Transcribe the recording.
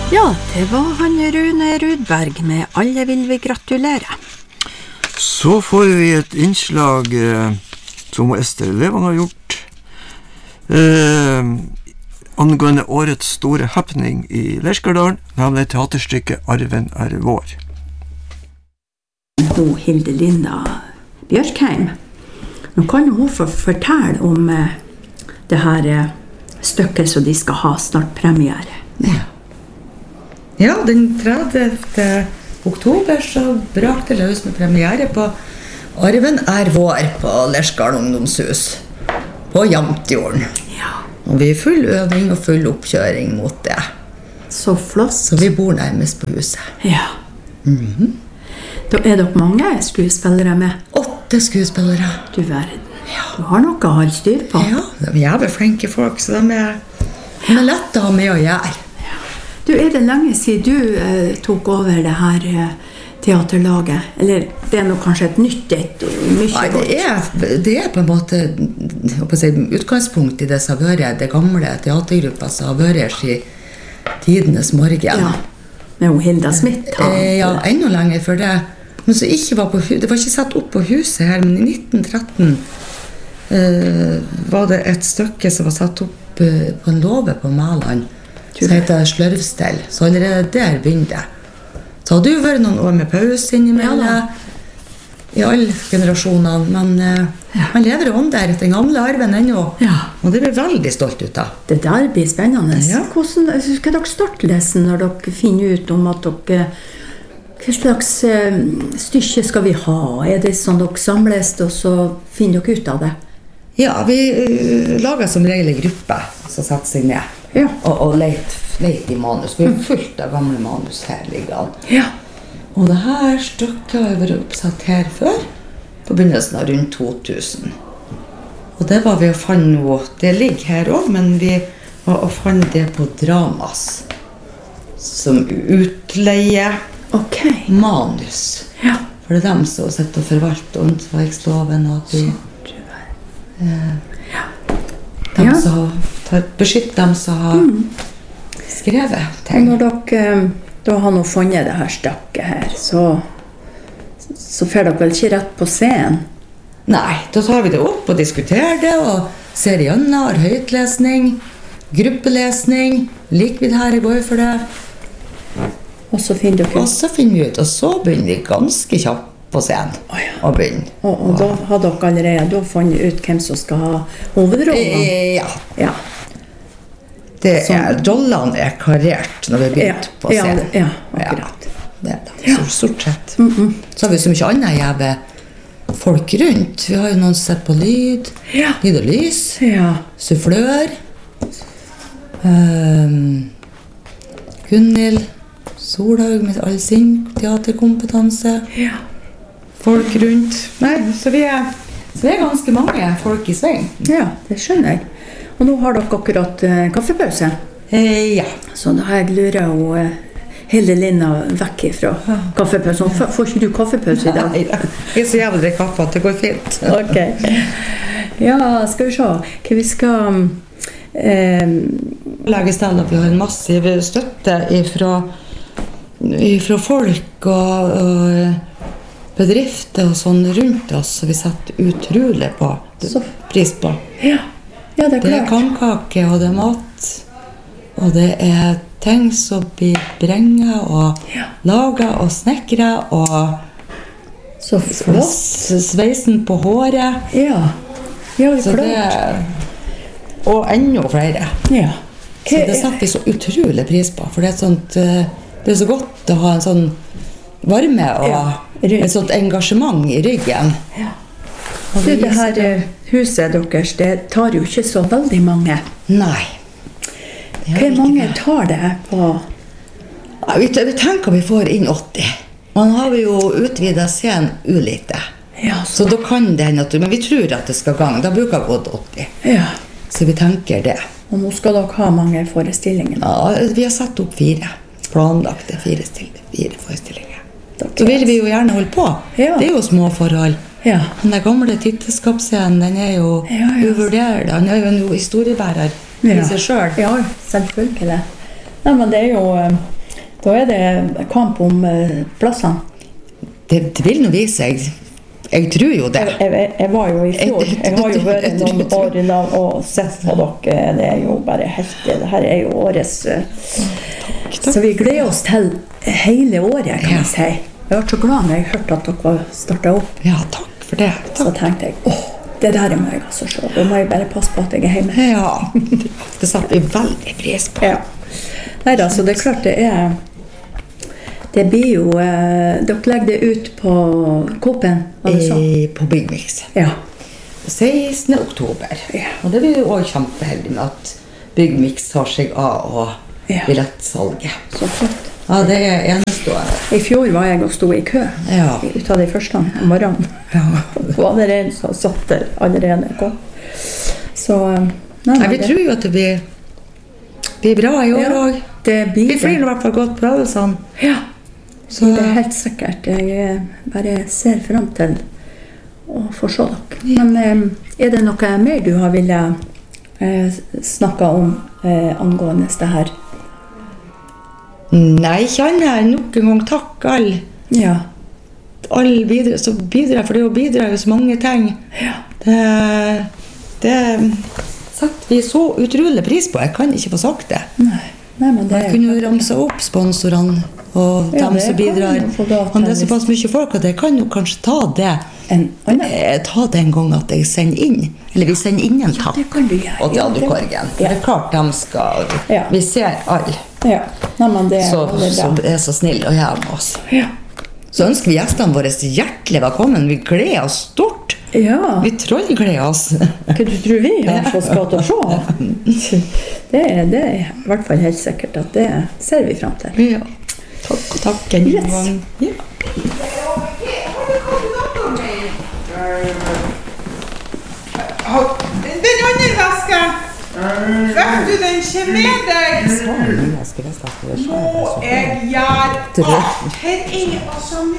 Ja, det var han Rune Rudberg med Alle vil vi gratulere. Så får vi et innslag som Ester Levang har gjort angående årets store happening i Lerskardalen, nemlig teaterstykket Arven vår. Nå Hilde Linda Bjørkheim, nå kan hun fortelle om det her stykket som de skal ha snart premiere. Ja, den 30. oktober så brakte løs med premiere på Arven vår på Lerskal ungdomshus på Jamtjorden. Ja. Og vi full øving og full oppkjøring mot det. Så flott. Så vi bor nærmest på huset. Ja. Da dere mange skuespillere med? 8 skuespillere. Du verden. Ja. Du har noe å holde styr på. Ja, de er jævlig flinke folk, så de er lett å ha med å gjøre. Du, det lenge siden du tok over det her teaterlaget? Eller det noe kanskje et nytt, mye godt? Det på en måte utgangspunkt i det som har vært det gamle teatergruppa som har vært i tidenes morgen. Ja, med Hilda Smith. Ja, enda lenger for det. Men så ikke var det var ikke satt opp på huset her, men i 1913 var det et stykke som var satt opp på en låve på Maland, som heter Slørvstell. Så allerede der begynte det. Så hadde jo vært noen år med pause innimellom i alle generasjonene, men man lever om der, den gamle arven ennå, og det blir veldig stolt ut av. Det der blir spennende. Ja. Hvordan skal dere starte lesen når dere finner ut om at dere hva slags stykke skal vi ha? Det sånn dere samles, og så finner dere ut av det? Ja, vi lager som regel en gruppe som setter seg ned. Ja. Og leit i manus. Vi har fullt av gamle manus her liggende. Ja. Og det her stykket har vært oppsatt her før, på begynnelsen av rundt 2000. Og det var vi å fanne noe. Det ligger her også, men vi var å fanne det på Dramas, som utleier manus. Ja. For det dem som sitter og forvalter åndsverksloven, og at vi beskytter dem som har skrevet ting. Når dere da har nå funnet det her stykket her, så får dere vel ikke rett på scenen? Nei, da tar vi det opp og diskuterer det, og ser igjennom, har høytlesning, gruppelesning, liker vi det her, jeg går for det. Og så finner dere? Og så finner vi ut, og så begynner vi ganske kjapt på scenen å begynne. Og da har dere allerede funnet ut hvem som skal ha hovedrollen? Ja. Rollene karert når vi begynner på scenen. Ja, akkurat. Det så stort sett. Så har vi så mye annet jæve folk rundt. Vi har jo noen sett på lyd, lyd og lys, sufflør, Gunnhild Solhaug med all sin teaterkompetanse. Folk rundt. Nei, så vi er ganske mange folk i sving. Ja, det skjønner jeg. Og nå har dere akkurat kaffepause. Ja. Så da har jeg lurer å Hilde Linda vekk fra kaffepause. Får ikke du kaffepause i dag? Nei, jeg er så jævlig drikke kaffe at det går fint. Ok. Ja, skal vi se. Hva vi skal lage stelle at vi har en massiv støtte ifra folk og bedrifter og sånn rundt oss, så vi setter utrolig på pris på. Ja, det er klart. Det er kannkake, og det er mat, og det er ting som blir brenget og laget og snekret, og så flott. Sveisen på håret. Ja, så klart. Og enda flere. Ja. Så det setter vi så utrolig pris på, for det er så godt å ha en sånn varme og et sånt engasjement i ryggen. Ja. Det her huset deres, det tar jo ikke så veldig mange. Nei. Hvor mange tar det på? Ja, vi tenker vi får inn 80. Man har jo utvidet scenen ulite. Ja, så da kan det hende men vi tror at det skal gang. Da bruker jeg gått 80. Ja. Så vi tenker det. Og nå skal dere ha mange forestillinger? Ja, vi har satt opp 4. Planlagte 4 forestillinger. Så vil vi jo gjerne holde på. Ja. Det er jo små forhold. Ja. Den der gamle titteskapsscenen, den er jo uvurderlig. Han er jo en historiebærer i seg selv. Ja, selvfølgelig. Nei, men det er jo Da det kamp om plassene. Det vil nå vise seg. Jeg tror jo det. Jeg var jo I fjor. Jeg har jo vært noen år I lag og sett på dere. Det jo bare helt... Det her jo årets... Takk. Så vi gleder oss til hele året, kan jeg si. Jeg var så glad når jeg hørte at dere var startet opp. Ja, takk for det. Takk. Så tenkte jeg, det der må jeg altså se. Da må jeg bare passe på at jeg hjemme. Ja, det satte vi veldig pris på. Ja. Neida, så det klart det blir jo... dere legger det ut på Kopen, var det sånn? På Byggmix. Ja. 16. oktober. Ja. Og det blir jo også kjempeheldig med at Byggmix tar seg av og billettsalget. Så flott. Ja, det enestående. I fjor var jeg og stod I kø. Ja. Ut av de første om morgenen. Ja. Og allerede så satt der allerede kom. Så... Nei, vi tror jo at det blir bra I år også. Det blir Vi flyr I hvert fall godt på øvelsene. Ja. Så det helt sikkert. Jeg bare ser frem til å få se dere. Men det noe mer du har villet snakke om angående det her? Nei, ikke annet. Nok en gang takk alle. Ja. Alle bidrar, så bidrar, for det å bidra jo så mange ting. Ja. Det setter vi så utrolig pris på. Jeg kan ikke få sagt det. Nei, men det Jeg kunne jo ramse opp sponsorene og dem som bidrar. Men det såpass mye folk at jeg kan jo kanskje ta det ta det en gang at jeg sender inn. Eller vi sender inn en takk. Det kan du gjøre. Og til Adderkorgen. Det klart de skal. Vi ser alle. Ja. Men det som så snill å gjøre med oss. Ja. Så ønsker vi gjestene våre hjertelig velkommen. Vi gleder oss stort. Ja. Vi trollgleder oss. Hva du tror vi har så skal til å se? Det I hvert fall helt sikkert at det ser vi frem til. Ja. Takk og takk en gang. Ja. Den andre veska. Fikk du den ikke med deg? Nå jeg gjør. Her altså mye.